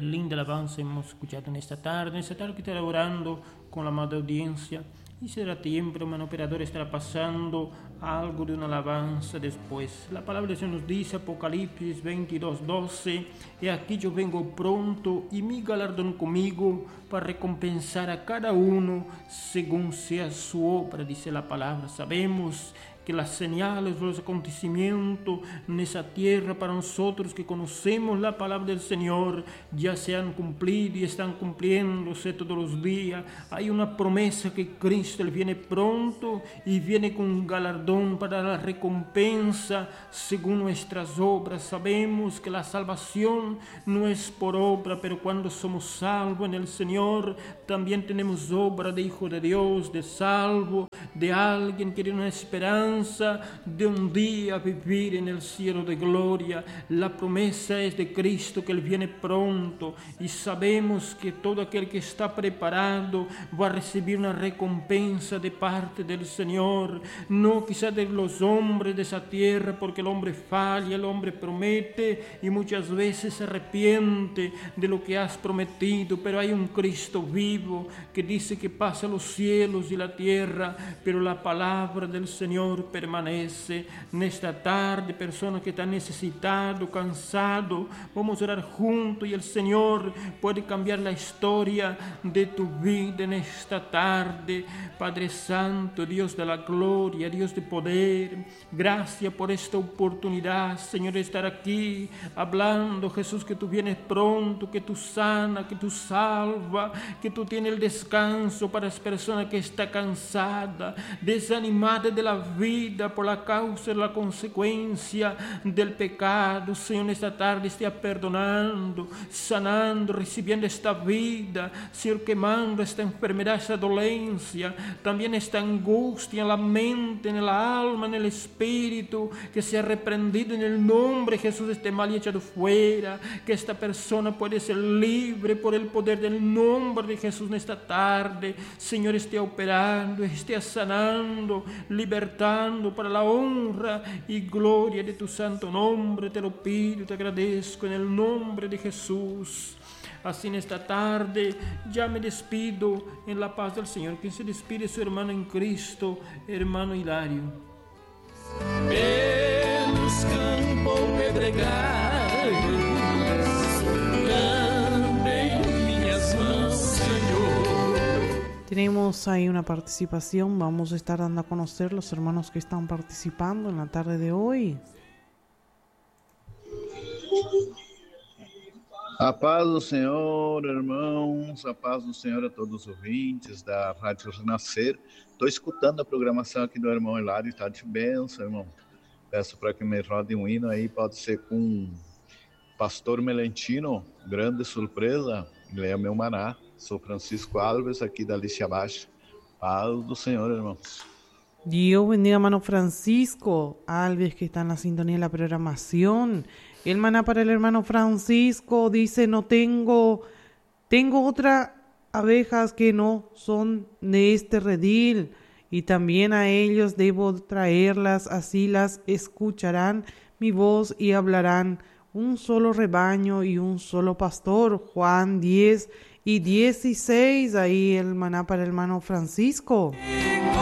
linda alabanza hemos escuchado en esta tarde que estará orando con la amada audiencia. Y será tiempo, hermano operador, estará pasando algo de una alabanza después. La palabra de Dios nos dice, Apocalipsis 22:12, he aquí yo vengo pronto y mi galardón conmigo para recompensar a cada uno según sea su obra, dice la palabra. Sabemos que las señales, los acontecimientos en esa tierra para nosotros que conocemos la palabra del Señor ya se han cumplido y están cumpliéndose todos los días. Hay una promesa que Cristo Él viene pronto y viene con un galardón para la recompensa según nuestras obras. Sabemos que la salvación no es por obra, pero cuando somos salvos en el Señor también tenemos obra de hijo de Dios, de salvo, de alguien que tiene una esperanza de un día vivir en el cielo de gloria. La promesa es de Cristo que Él viene pronto y sabemos que todo aquel que está preparado va a recibir una recompensa de parte del Señor, no quizás de los hombres de esa tierra, porque el hombre falla, el hombre promete y muchas veces se arrepiente de lo que has prometido, pero hay un Cristo vivo que dice que pasa los cielos y la tierra, pero la palabra del Señor permanece. Nesta tarde, persona que está necesitado, cansado, vamos a orar juntos y el Señor puede cambiar la historia de tu vida en esta tarde. Padre Santo, Dios de la gloria, Dios de poder, gracias por esta oportunidad, Señor, de estar aquí hablando, Jesús, que tú vienes pronto, que tú sana, que tú salva, que tú tienes el descanso para las personas que está cansada, desanimada de la vida por la causa y la consecuencia del pecado. Señor, esta tarde esté perdonando, sanando, recibiendo esta vida, Señor, quemando esta enfermedad, esta dolencia, también esta angustia en la mente, en la alma, en el espíritu, que sea reprendido en el nombre de Jesús, este mal y echado fuera, que esta persona puede ser libre por el poder del nombre de Jesús en esta tarde. Señor, esté operando, esté sanando, libertando para la honra y gloria de tu santo nombre. Te lo pido, te agradezco en el nombre de Jesús. Así en esta tarde ya me despido en la paz del Señor. Que se despide su hermano en Cristo, hermano Hilario. Pelos campos pedregais, dame minhas mãos, Senhor. Tenemos ahí una participación, vamos a estar dando a conocer los hermanos que están participando en la tarde de hoy. A paz do Senhor, irmãos, a paz do Senhor a todos os ouvintes da Rádio Renascer. Estou escutando a programação aqui do irmão Hilário, está de bênção, irmão. Peço para que me rode um hino aí, pode ser com Pastor Melentino, grande surpresa, ele é meu maná. Sou Francisco Alves, aqui da Licia Baixa. Paz do Senhor, irmãos. Dios bendiga, hermano Francisco Alves, que está en la sintonía de la programación. El maná para el hermano Francisco dice, tengo otras abejas que no son de este redil, y también a ellos debo traerlas, así las escucharán mi voz y hablarán. Un solo rebaño y un solo pastor. Juan 10:16, ahí el maná para el hermano Francisco.